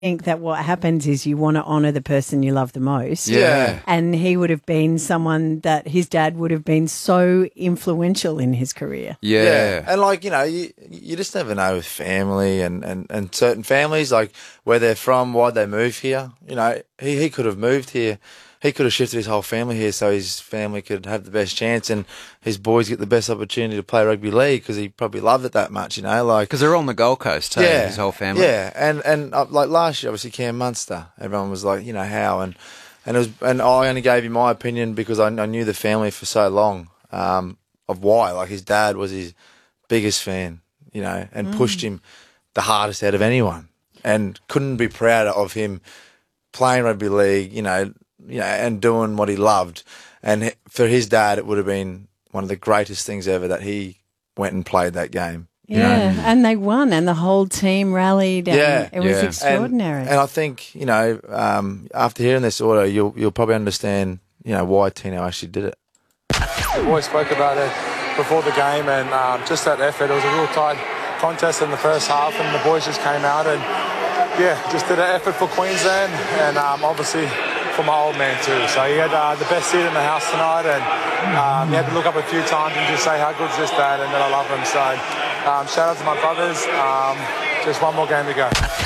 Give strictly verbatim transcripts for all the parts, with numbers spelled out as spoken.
think that what happens is you want to honour the person you love the most. Yeah. And he would have been someone that his dad would have been so influential in his career. Yeah. Yeah. And, like, you know, you you just never know with family and, and, and certain families, like, where they're from, why they move here. You know, he, he could have moved here. He could have shifted his whole family here so his family could have the best chance and his boys get the best opportunity to play rugby league because he probably loved it that much, you know. Like, Because they're on the Gold Coast too, yeah, his whole family. Yeah, and and uh, like last year, obviously Cam Munster, everyone was like, you know, how and and it was, and I only gave you my opinion because I, I knew the family for so long um, of why. Like, his dad was his biggest fan, you know, and mm. pushed him the hardest out of anyone, and couldn't be prouder of him playing rugby league, you know. You know, and doing what he loved. And for his dad, it would have been one of the greatest things ever that he went and played that game. You yeah, know? And they won, and the whole team rallied. And yeah, it was yeah. extraordinary. And, and I think, you know, um, after hearing this order, you'll you'll probably understand, you know, why Tino actually did it. The boys spoke about it before the game, and um, just that effort. It was a real tight contest in the first half, and the boys just came out and, yeah, just did an effort for Queensland, and um, obviously for my old man too. So he had uh, the best seat in the house tonight, and um, he had to look up a few times and just say how good's this dad and that I love him. So um, shout out to my brothers. Um, just one more game to go.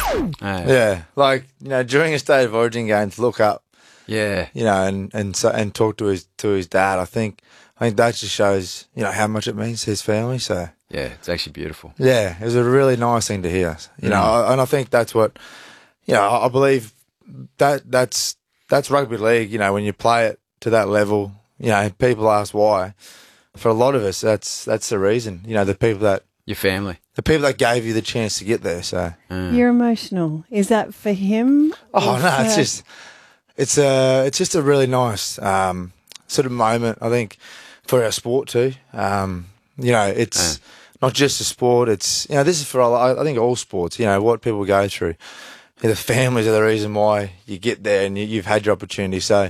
Uh, Yeah, like, you know, during a State of Origin game to look up, yeah. you know, and and so, and talk to his to his dad. I think I think that just shows, you know, how much it means to his family. So Yeah, it's actually beautiful. yeah, it was a really nice thing to hear. You know, Mm. and I think that's what, you know, I I believe that that's. That's rugby league, you know, when you play it to that level, you know, people ask why. For a lot of us, that's that's the reason. You know, the people that Your family. the people that gave you the chance to get there. So, You're emotional. Is that for him? oh or no, it's for- just it's a it's just a really nice um, sort of moment. I think for our sport too. Um, you know, it's not just a sport. It's, you know, this is for all, I think all sports. You know, what people go through. The families are the reason why you get there and you, you've had your opportunity. So,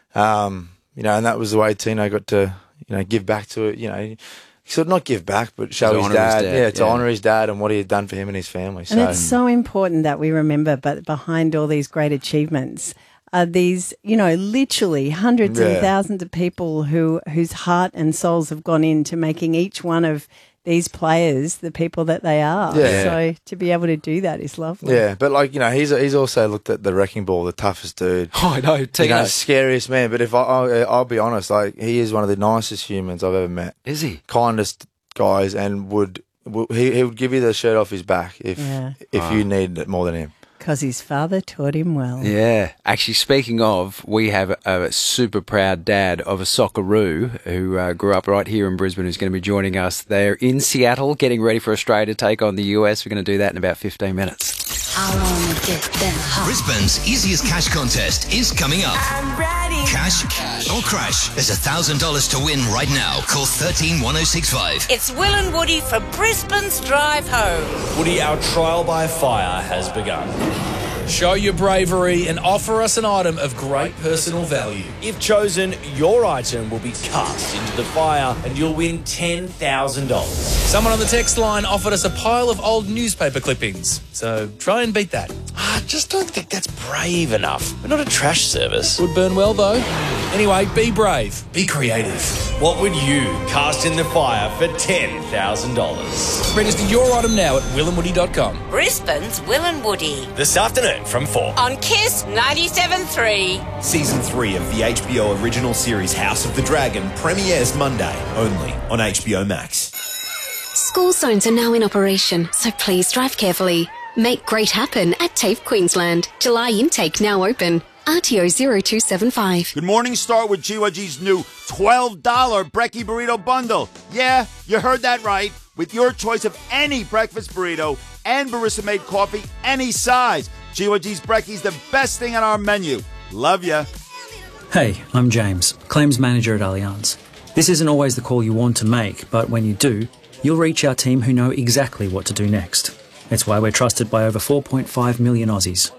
um, you know, and that was the way Tino got to, you know, give back to it, you know, sort of not give back, but show To his honour his dad, dad, yeah, to yeah. honour his dad and what he had done for him and his family. So, And it's so important that we remember, but behind all these great achievements are these, you know, literally hundreds Yeah. and thousands of people who whose heart and souls have gone into making each one of these players the people that they are. Yeah. So to be able to do that is lovely. yeah, but like, you know, he's he's also looked at the wrecking ball, the toughest dude. Oh, I know. You Tino. know, scariest man. But if I, I, I'll be honest, like, he is one of the nicest humans I've ever met. Is he? Kindest guys, and would, would he, he would give you the shirt off his back if Yeah. if you needed it more than him. Because his father taught him well. Yeah. Actually, speaking of, we have a, a super proud dad of a Socceroo who uh, grew up right here in Brisbane who's going to be joining us. They're in Seattle getting ready for Australia to take on the U S. We're going to do that in about fifteen minutes. I wanna get them hot. Brisbane's easiest cash contest is coming up. I'm ready. Cash or crash. There's one thousand dollars to win right now. Call thirteen one oh six five. It's Will and Woody for Brisbane's Drive Home. Woody, our trial by fire has begun. Show your bravery and offer us an item of great personal value. If chosen, your item will be cast into the fire and you'll win ten thousand dollars. Someone on the text line offered us a pile of old newspaper clippings, so try and beat that. I just don't think that's brave enough. We're not a trash service. Would burn well, though. Anyway, be brave. Be creative. What would you cast in the fire for ten thousand dollars? Register your item now at will and woody dot com. Brisbane's Will and Woody. This afternoon from four. On Kiss ninety-seven point three. Season three of the H B O original series House of the Dragon premieres Monday, only on H B O Max. School zones are now in operation, so please drive carefully. Make great happen at TAFE Queensland. July intake now open. R T O zero two seven five. Good morning, start with G Y G's new twelve dollar Brekkie Burrito Bundle. Yeah, you heard that right. With your choice of any breakfast burrito and barista-made coffee, any size. G Y G's Brekkie's the best thing on our menu. Love ya. Hey, I'm James, Claims Manager at Allianz. This isn't always the call you want to make, but when you do, you'll reach our team who know exactly what to do next. It's why we're trusted by over four point five million Aussies.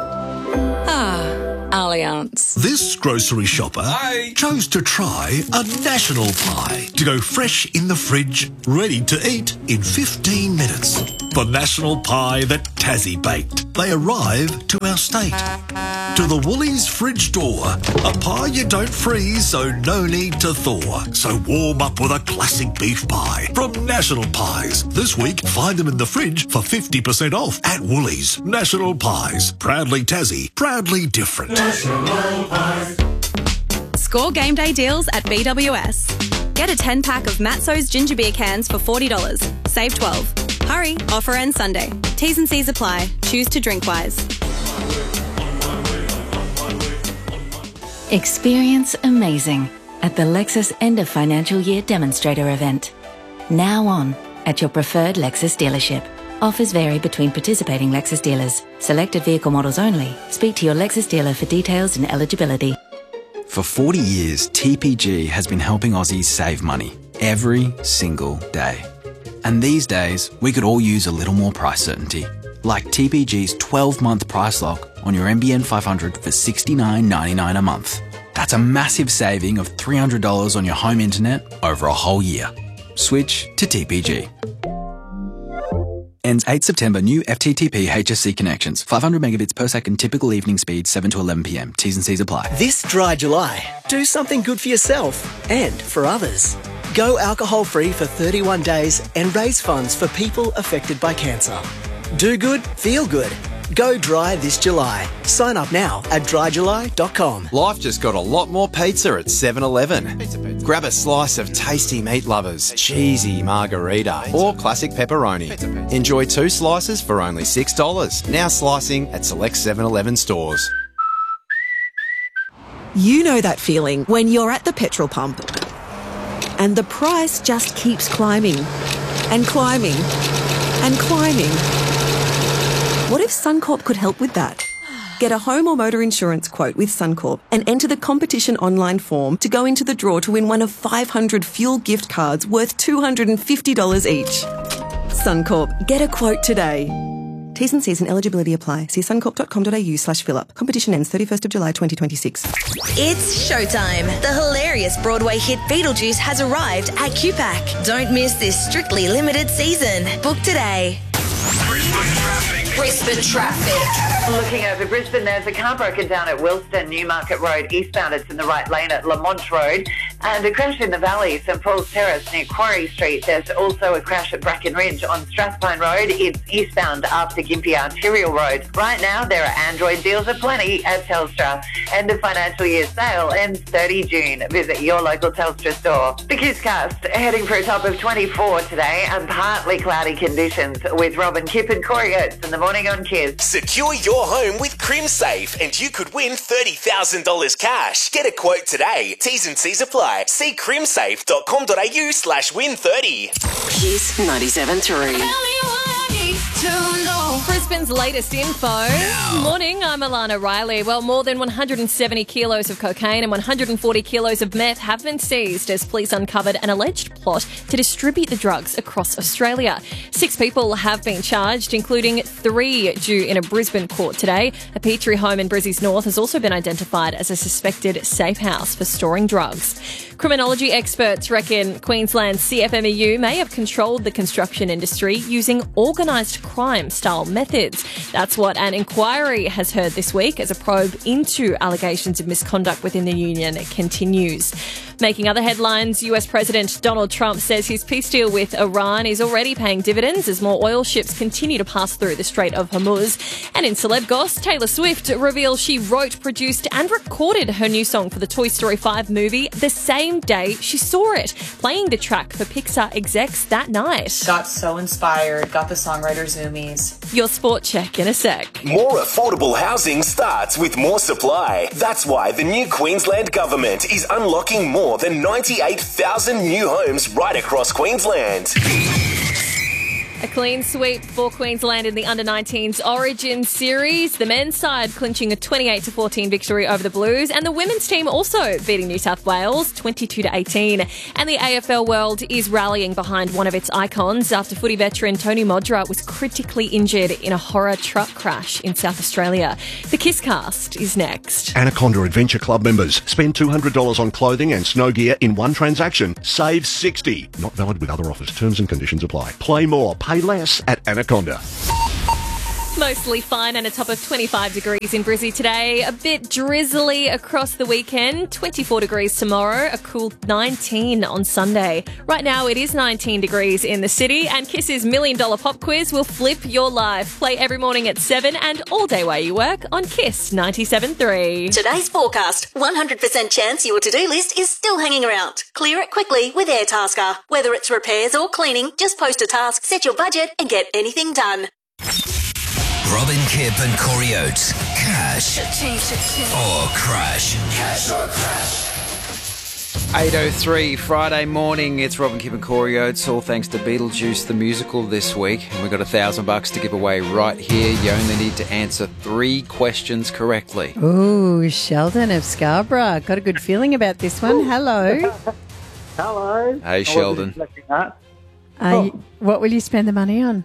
Ah, Allianz. This grocery shopper chose to try a national pie to go fresh in the fridge, ready to eat in fifteen minutes. the national pie that Tassie baked. They arrive to our state. To the Woolies fridge door. A pie you don't freeze, so no need to thaw. So warm up with a classic beef pie from National Pies. This week, find them in the fridge for fifty percent off at Woolies. National Pies. Proudly Tassie. Proudly different. National Pies. Score game day deals at B W S. Get a ten pack of Matzo's ginger beer cans for forty dollars. Save twelve. Hurry, offer ends Sunday. T's and C's apply. Choose to drink wise. Experience amazing at the Lexus End of Financial Year Demonstrator event. Now on at your preferred Lexus dealership. Offers vary between participating Lexus dealers. Selected vehicle models only. Speak to your Lexus dealer for details and eligibility. For forty years, T P G has been helping Aussies save money every single day. And these days, we could all use a little more price certainty. Like T P G's twelve-month price lock on your M B N five hundred for sixty-nine ninety-nine a month. That's a massive saving of three hundred dollars on your home internet over a whole year. Switch to T P G. Ends eighth September. New F T T P H S C connections. five hundred megabits per second typical evening speed, seven to eleven p m. T's and C's apply. This dry July, do something good for yourself and for others. Go alcohol-free for thirty-one days and raise funds for people affected by cancer. Do good, feel good. Go dry this July. Sign up now at dry july dot com. Life just got a lot more pizza at seven eleven. Grab a slice of tasty meat lovers, cheesy margarita, or classic pepperoni. Enjoy two slices for only six dollars. Now slicing at select seven eleven stores. You know that feeling when you're at the petrol pump and the price just keeps climbing and climbing and climbing. What if Suncorp could help with that? Get a home or motor insurance quote with Suncorp and enter the competition online form to go into the draw to win one of five hundred fuel gift cards worth two hundred fifty dollars each. Suncorp, get a quote today. T's and C's and eligibility apply. See suncorp dot com dot a u slash fill up. Competition ends thirty-first of July twenty twenty-six. It's showtime. The hilarious Broadway hit Beetlejuice has arrived at Q PAC. Don't miss this strictly limited season. Book today. Brisbane traffic. Looking over Brisbane, there's a car broken down at Wilston, Newmarket Road, eastbound. It's in the right lane at Lamont Road. And a crash in the valley, St Paul's Terrace near Quarry Street. There's also a crash at Bracken Ridge on Strathpine Road. It's eastbound after Gympie Arterial Road. Right now, there are Android deals aplenty at Telstra. End of financial year sale ends thirtieth of June. Visit your local Telstra store. The Kisscast heading for a top of twenty-four today and partly cloudy conditions with Robin Kipp and Corey Oates in the morning on Kiss. Secure your home with CrimSafe and you could win thirty thousand dollars cash. Get a quote today. T's and C's apply. See crimsafe dot com dot a u slash win thirty. Kiss ninety-seven point three. Brisbane's latest info. Morning, I'm Alana Riley. Well, more than one hundred seventy kilos of cocaine and one hundred forty kilos of meth have been seized as police uncovered an alleged plot to distribute the drugs across Australia. Six people have been charged, including three due in a Brisbane court today. A Petrie home in Brizzy's North has also been identified as a suspected safe house for storing drugs. Criminology experts reckon Queensland's C F M E U may have controlled the construction industry using organised crime-style methods. That's what an inquiry has heard this week as a probe into allegations of misconduct within the union continues. Making other headlines, U S President Donald Trump says his peace deal with Iran is already paying dividends as more oil ships continue to pass through the Strait of Hormuz. And in celeb goss, Taylor Swift reveals she wrote, produced and recorded her new song for the Toy Story five movie the same day she saw it, playing the track for Pixar execs that night. Got so inspired, got the songwriter zoomies. Your sport check in a sec. More affordable housing starts with more supply. That's why the new Queensland government is unlocking more than ninety-eight thousand new homes right across Queensland. A clean sweep for Queensland in the under nineteens Origin Series. The men's side clinching a twenty-eight to fourteen victory over the Blues, and the women's team also beating New South Wales twenty-two to eighteen. And the A F L world is rallying behind one of its icons after footy veteran Tony Modra was critically injured in a horror truck crash in South Australia. The Kisscast is next. Anaconda Adventure Club members spend two hundred dollars on clothing and snow gear in one transaction. Save sixty dollars. Not valid with other offers. Terms and conditions apply. Play more. pay less at Anaconda. Mostly fine and a top of twenty-five degrees in Brizzy today. A bit drizzly across the weekend. twenty-four degrees tomorrow. A cool nineteen on Sunday. Right now it is nineteen degrees in the city, and Kiss's Million Dollar Pop Quiz will flip your life. Play every morning at seven and all day while you work on Kiss ninety-seven point three. Today's forecast. one hundred percent chance your to-do list is still hanging around. Clear it quickly with Airtasker. Whether it's repairs or cleaning, just post a task, set your budget and get anything done. Robin Kip and Corey Oates. Cash or crash. Cash or crash. eight oh three Friday morning. It's Robin Kip and Corey Oates. All thanks to Beetlejuice the musical this week. And we've got a thousand bucks to give away right here. You only need to answer three questions correctly. Ooh, Sheldon of Scarborough. Got a good feeling about this one. Hello. Hello. Hey, Sheldon. That. Uh, what will you spend the money on?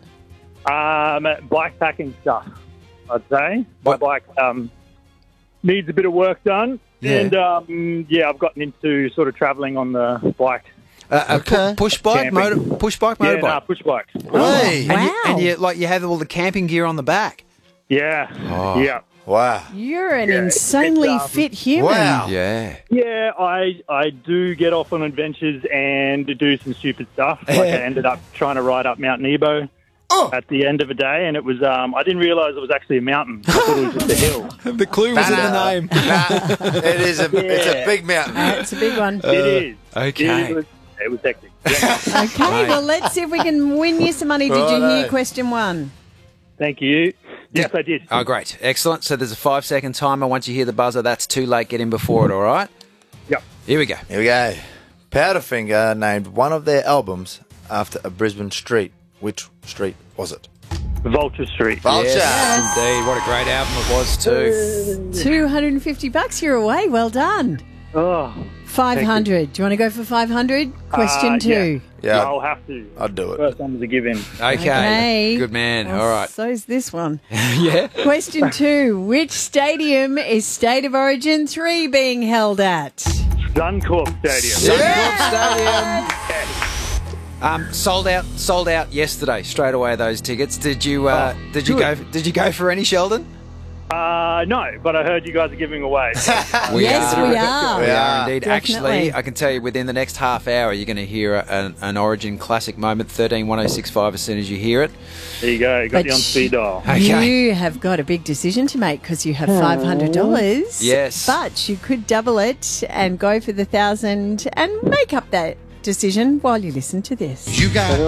Um, bike packing stuff, I'd say. My bike um, needs a bit of work done. Yeah. And, um, yeah, I've gotten into sort of travelling on the bike. Uh, a pu- push bike, Camping. motor, push bike, Yeah, motorbike. nah, push bike. Hey, and, you, wow. and you like you have all the camping gear on the back. Yeah, Oh. yeah. Wow. You're an Yeah, insanely it's, um, fit human. Yeah. Yeah, I I do get off on adventures and do some stupid stuff. Like I ended up trying to ride up Mount Nebo at the end of a day, and it was um, I didn't realise it was actually a mountain. I thought it was just a hill. The clue was in the name. It is a, it's a big mountain. Uh, it's a big one. it is. okay. It was, it was hectic. Yeah. Okay, well, let's see if we can win you some money. Did you hear Righto. question one? Thank you. Yes, I did. Oh, great. Excellent. So there's a five second timer. Once you hear the buzzer, that's too late. Get in before it, all right? Yep. Here we go. Here we go. Powderfinger named one of their albums after a Brisbane street. Which street was it? Vulture Street. Vulture. Yes, indeed. What a great album it was, too. two hundred fifty bucks, you're away. Well done. Oh, five hundred. Do you want to go for five hundred? Question Uh, two. Yeah, I'll have to. I'd do it. First one was a give in. Okay. Okay. Good man. Well, All right. So's this one. Yeah. Question two. Which stadium is State of Origin three being held at? Suncorp Stadium. Suncorp Stadium. Um, sold out. Sold out yesterday. Straight away. Those tickets. Did you? Uh, Oh, did you good. go? Did you go for any, Sheldon? Uh, no, but I heard you guys are giving away. We Yes, are. we are. We Yeah, are indeed. definitely. Actually, I can tell you within the next half hour, you're going to hear an, an Origin classic moment. Thirteen one oh six five. As soon as you hear it. There you go. Got But you on speed dial. Okay. You have got a big decision to make because you have five hundred dollars. Yes. But you could double it and go for the thousand and make up that decision while you listen to this. You got